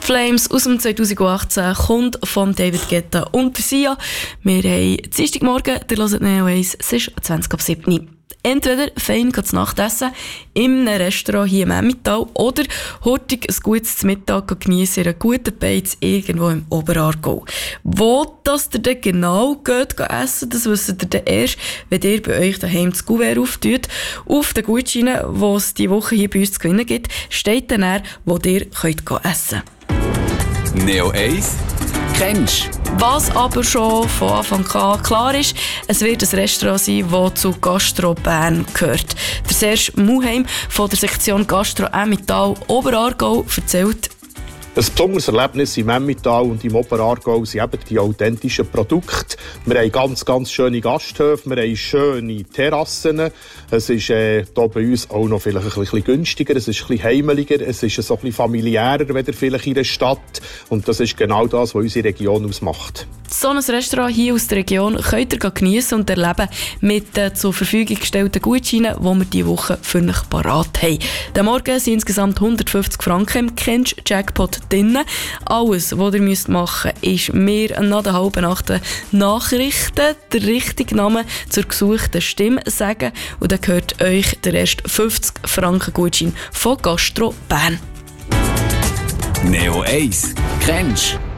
Flames aus dem 2018 kommt von David Guetta und Sia. Wir haben Dienstagmorgen, ihr hört Neo 1, es ist 20:07. Entweder fein zu Nacht essen, in einem Restaurant hier im Emmental oder hurtig ein gutes Mittag geniessen in einer guten Beiz irgendwo im Oberaargau. Wo das ihr dann genau geht essen, das wisst ihr dann erst, wenn ihr bei euch daheim das Kuvert auftut. Auf den Gutscheinen, die es diese Woche hier bei uns zu gewinnen gibt, steht dann, wo ihr könnt essen könnt. Neo 1 kennst. Was aber schon von Anfang an klar ist, es wird ein Restaurant sein, das zu Gastro Bern gehört. Der Serge Muheim von der Sektion Gastro Emmental Oberaargau erzählt: Ein besonderes Erlebnis im Emmental und im Oberaargau sind eben die authentischen Produkte. Wir haben ganz schöne Gasthöfe, wir haben schöne Terrassen. Es ist hier bei uns auch noch vielleicht ein bisschen günstiger, es ist ein bisschen heimeliger, es ist so ein bisschen familiärer, weder vielleicht in der Stadt. Und das ist genau das, was unsere Region ausmacht. So ein Restaurant hier aus der Region könnt ihr geniessen und erleben mit den zur Verfügung gestellten Gutscheinen, die wir diese Woche für euch parat haben. Den Morgen sind insgesamt 150 Franken im Kennst-Jackpot drin. Alles, was ihr machen müsst, ist mir nach der halben Nacht Nachrichten, den richtigen Namen zur gesuchten Stimme sagen und dann gehört euch der erste 50 Franken Gutschein von Gastro Bern. Neo 1 kennst.